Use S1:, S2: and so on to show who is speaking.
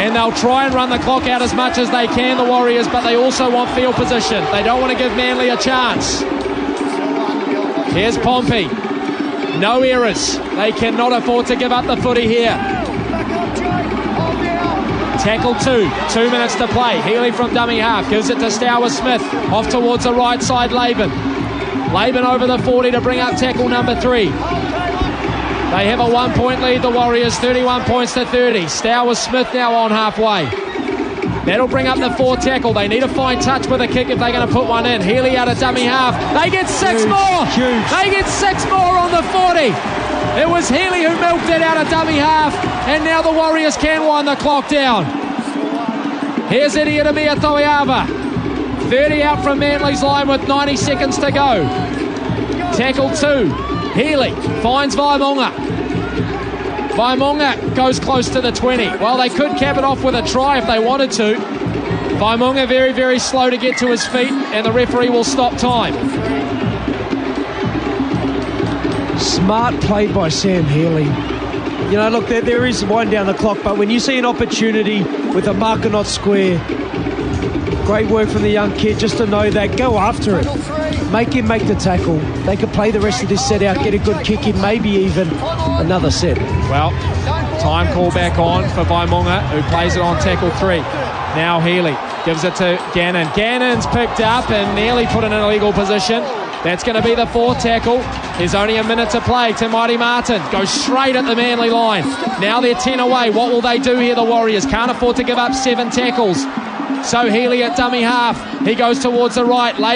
S1: And they'll try and run the clock out as much as they can, the Warriors, but they also want field position. They don't want to give Manly a chance. Here's Pompey. No errors. They cannot afford to give up the footy here. Tackle 2 minutes to play. Healy from dummy half gives it to Stour Smith. Off towards the right side, Laban. Laban over the 40 to bring up tackle number 3. They have a 1-point lead, the Warriors, 31 points to 30. Stour Smith now on halfway. That'll bring up the 4 tackle. They need to find touch with a kick if they're going to put one in. Healy out of dummy half. They get 6 more.
S2: Huge.
S1: They get 6 more on the 40. It was Healy who milked it out of dummy half, and now the Warriors can wind the clock down. Here's Idiatamia Toiava. 30 out from Manly's line with 90 seconds to go. Tackle 2. Healy finds Vaimunga. Vaimunga goes close to the 20. Well, they could cap it off with a try if they wanted to. Vaimunga very, very slow to get to his feet, and the referee will stop time.
S2: Smart play by Sam Healy. You know, look, there is wind down the clock, but when you see an opportunity with a marker not square, great work from the young kid just to know that. Go after it. Make him make the tackle. They could play the rest of this set out, get a good kick in, maybe even another set.
S1: Well, time call back on for Vaimunga, who plays it on tackle 3. Now Healy gives it to Gannon. Gannon's picked up and nearly put in an illegal position. That's going to be the 4th tackle. There's only a minute to play. Te Maire Martin goes straight at the Manly line. Now they're 10 away. What will they do here, the Warriors? Can't afford to give up 7 tackles. So Healy at dummy half. He goes towards the right.